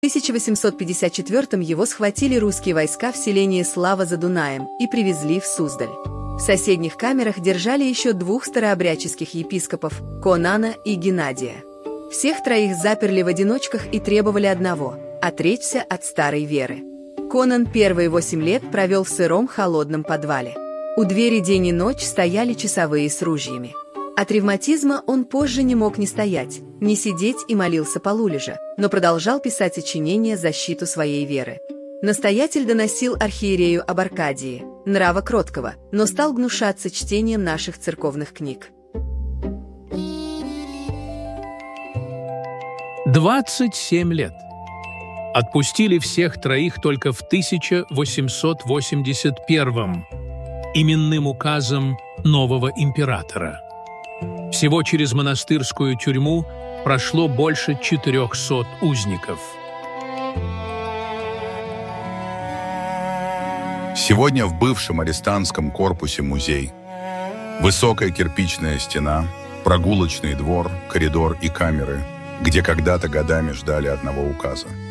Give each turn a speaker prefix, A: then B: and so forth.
A: В 1854 его схватили русские войска в селении Слава за Дунаем и привезли в Суздаль. В соседних камерах держали еще двух старообрядческих епископов – Конана и Геннадия. Всех троих заперли в одиночках и требовали одного – отречься от старой веры. Конан первые 8 лет провел в сыром холодном подвале. У двери день и ночь стояли часовые с ружьями. От ревматизма он позже не мог ни стоять, ни сидеть и молился полулежа, но продолжал писать сочинения в защиту своей веры. Настоятель доносил архиерею об Аркадии, нрава кроткого, но стал гнушаться чтением наших церковных книг.
B: 27 лет. Отпустили всех троих только в 1881 именным указом нового императора. Всего через монастырскую тюрьму прошло больше 400 узников.
C: Сегодня в бывшем арестантском корпусе музей. Высокая кирпичная стена, прогулочный двор, коридор и камеры, где когда-то годами ждали одного указа.